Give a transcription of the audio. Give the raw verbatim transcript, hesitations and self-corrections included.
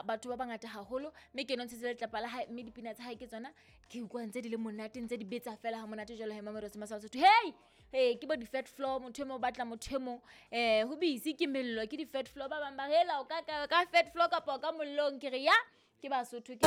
batho ba bangata haholo mme ke nontse le tlapa la hae mme dipina tsa hae ke tsona ke utlwa ntse di le monate ntse di betsa fela ha monate jalo he Mamelodi Masausa to hey hey ke bo di fat floor motho mo batla motho mo eh ho bisi ke mello ke di fat floor ba bang ba hela o ka ka fat floor ka po ka mollong ke re ya ke Basotho.